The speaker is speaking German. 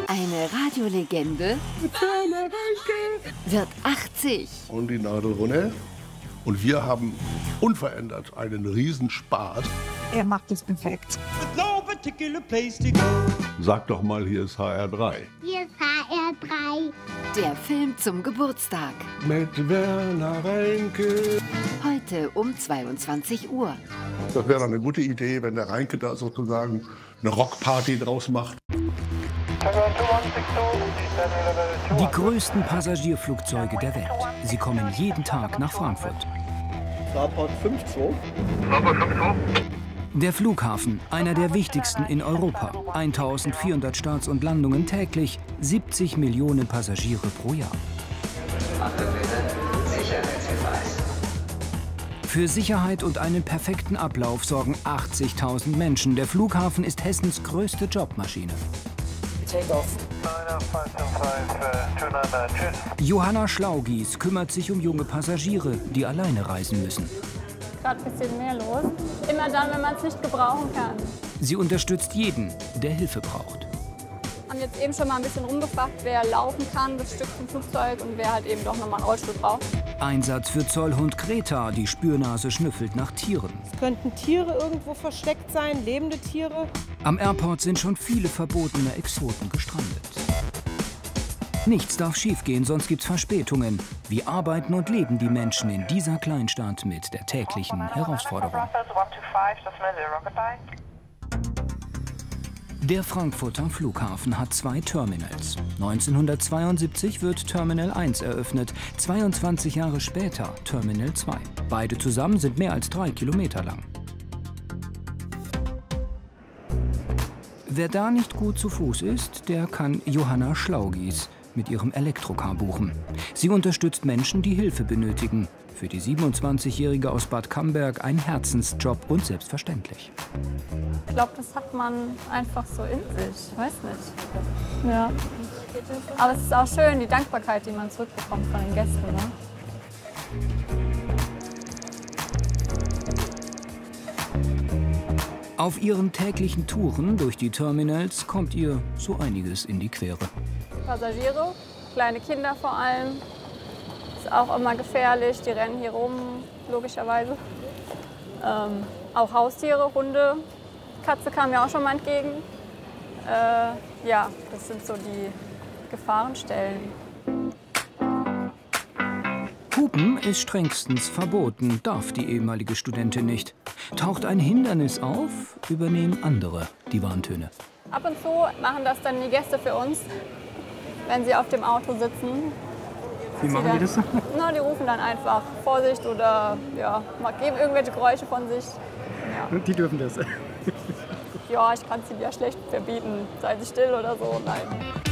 Eine Radiolegende wird 80. Und die Nadel runter. Und wir haben unverändert einen Riesenspaß. Er macht es perfekt. Sag doch mal, hier ist HR3. Hier ist HR3. Der Film zum Geburtstag. Mit Werner Reinke. Heute um 22 Uhr. Das wäre doch eine gute Idee, wenn der Reinke da sozusagen eine Rockparty draus macht. Die größten Passagierflugzeuge der Welt. Sie kommen jeden Tag nach Frankfurt. Fraport 5-2. Der Flughafen, einer der wichtigsten in Europa. 1400 Starts und Landungen täglich, 70 Millionen Passagiere pro Jahr. Für Sicherheit und einen perfekten Ablauf sorgen 80.000 Menschen. Der Flughafen ist Hessens größte Jobmaschine. Johanna Schlaugies kümmert sich um junge Passagiere, die alleine reisen müssen. Gerade ein bisschen mehr los. Immer dann, wenn man es nicht gebrauchen kann. Sie unterstützt jeden, der Hilfe braucht. Wir haben jetzt eben schon mal ein bisschen rumgefragt, wer laufen kann, das Stück zum Flugzeug, und wer halt eben doch nochmal einen Rollstuhl braucht. Einsatz für Zollhund Greta, die Spürnase schnüffelt nach Tieren. Es könnten Tiere irgendwo versteckt sein, lebende Tiere. Am Airport sind schon viele verbotene Exoten gestrandet. Nichts darf schiefgehen, sonst gibt's Verspätungen. Wie arbeiten und leben die Menschen in dieser Kleinstadt mit der täglichen Herausforderung? Der Frankfurter Flughafen hat 2 Terminals. 1972 wird Terminal 1 eröffnet, 22 Jahre später Terminal 2. Beide zusammen sind mehr als 3 Kilometer lang. Wer da nicht gut zu Fuß ist, der kann Johanna Schlaugies mit ihrem Elektrocar buchen. Sie unterstützt Menschen, die Hilfe benötigen. Für die 27-Jährige aus Bad Camberg ein Herzensjob und selbstverständlich. Ich glaube, das hat man einfach so in sich. Ich weiß nicht. Ja. Aber es ist auch schön, die Dankbarkeit, die man zurückbekommt von den Gästen. Ne? Auf ihren täglichen Touren durch die Terminals kommt ihr so einiges in die Quere. Passagiere, kleine Kinder vor allem. Ist auch immer gefährlich, die rennen hier rum, logischerweise. Auch Haustiere, Hunde, Katze kam mir auch schon mal entgegen. Ja, das sind so die Gefahrenstellen. Hupen ist strengstens verboten, darf die ehemalige Studentin nicht. Taucht ein Hindernis auf, übernehmen andere die Warntöne. Ab und zu machen das dann die Gäste für uns, wenn sie auf dem Auto sitzen. Wie machen die das? Na, die rufen dann einfach Vorsicht oder ja, geben irgendwelche Geräusche von sich. Ja. Und die dürfen das? Ja, ich kann es ihnen ja schlecht verbieten. Seien Sie still oder so. Nein.